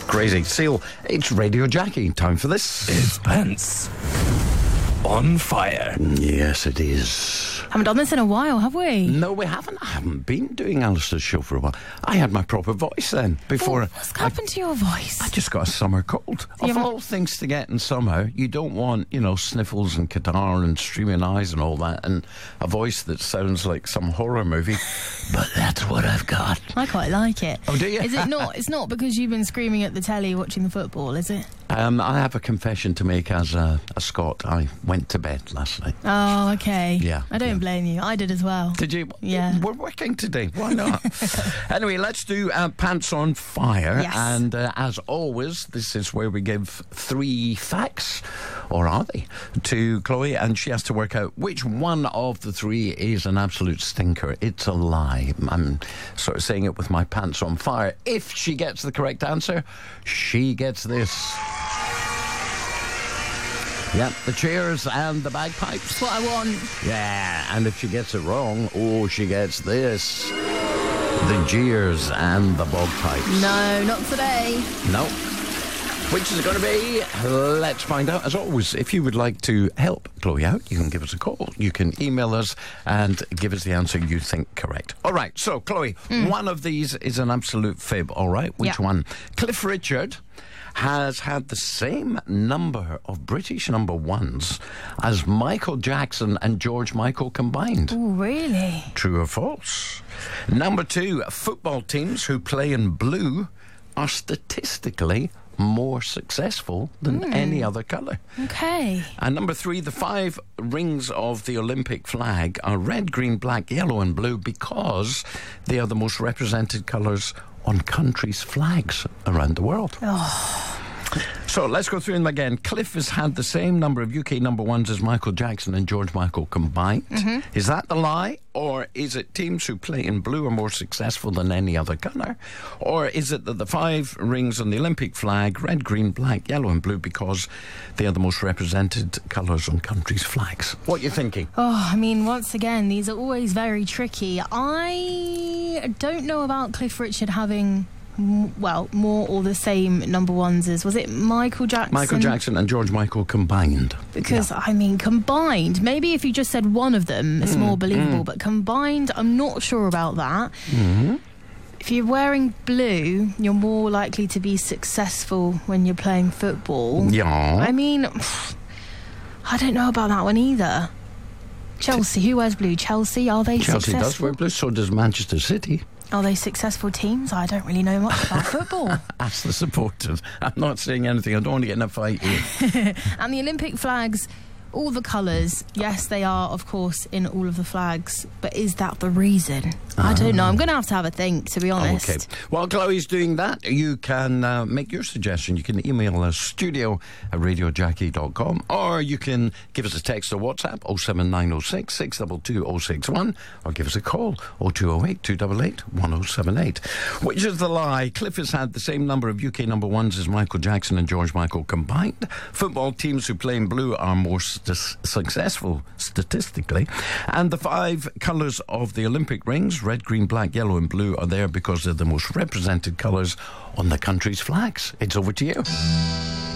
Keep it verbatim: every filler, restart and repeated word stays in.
Crazy. Seal, it's Radio Jackie. Time for this. It's Pants on Fire. Yes, it is. Haven't done this in a while, have we? No, we haven't. I haven't been doing Alistair's show for a while. I had my proper voice then. Before Well, what's happened I, to your voice? I just got a summer cold. You Of haven't- all things to get in summer, you don't want, you know, sniffles and catarrh and streaming eyes and all that, and a voice that sounds like some horror movie. But that's what I've got. I quite like it. Oh, do you? Is it not? It's not because you've been screaming at the telly watching the football, is it? Um, I have a confession to make as a, a Scot. I went to bed last night. Oh, okay. Yeah, I don't yeah. blame you. I did as well. Did you? Yeah. We're working today. Why not? Anyway, let's do uh, Pants on Fire. Yes. And uh, as always, this is where we give three facts, or are they, to Chloe, and she has to work out which one of the three is an absolute stinker. It's a lie. I'm sort of saying it with my pants on fire. If she gets the correct answer, she gets this. Yep, the cheers and the bagpipes. That's what I want. Yeah, and if she gets it wrong, oh, she gets this. The jeers and the bagpipes. No, not today. No. Which is it going to be? Let's find out. As always, if you would like to help Chloe out, you can give us a call. You can email us and give us the answer you think correct. All right, so, Chloe, mm. one of these is an absolute fib, all right? Which yeah. one? Cliff Richard has had the same number of British number ones as Michael Jackson and George Michael combined. Oh, really? True or false? Number two, football teams who play in blue are statistically more successful than mm. any other colour. Okay. And number three, the five rings of the Olympic flag are red, green, black, yellow and blue because they are the most represented colours on countries' flags around the world. Oh. So let's go through them again. Cliff has had the same number of U K number ones as Michael Jackson and George Michael combined. Mm-hmm. Is that the lie? Or is it teams who play in blue are more successful than any other colour? Or is it that the five rings on the Olympic flag, red, green, black, yellow and blue, because they are the most represented colours on countries' flags? What are you thinking? Oh, I mean, once again, these are always very tricky. I don't know about Cliff Richard having... well, more or the same number ones as, was it Michael Jackson? Michael Jackson and George Michael combined. Because, yeah. I mean, combined, maybe if you just said one of them, it's mm, more believable, mm. but combined, I'm not sure about that. Mm-hmm. If you're wearing blue, you're more likely to be successful when you're playing football. Yeah. I mean, I don't know about that one either. Chelsea, who wears blue? Chelsea, are they Chelsea successful? does wear blue, so does Manchester City. Are they successful teams? I don't really know much about football. Ask the supporters. I'm not saying anything. I don't want to get in a fight here. And the Olympic flags, all the colours, yes, they are, of course, in all of the flags. But is that the reason? I don't know. I'm going to have to have a think, to be honest. Okay. While Chloe's doing that, you can uh, make your suggestion. You can email us studio at radio jackie dot com, or you can give us a text or WhatsApp oh seven nine oh six, six two two oh six one, or give us a call oh two oh eight, two eight eight, one oh seven eight. Which is the lie? Cliff has had the same number of U K number ones as Michael Jackson and George Michael combined. Football teams who play in blue are more st- successful statistically. And the five colours of the Olympic rings, red, green, black, yellow and blue, are there because they're the most represented colours on the country's flags. It's over to you.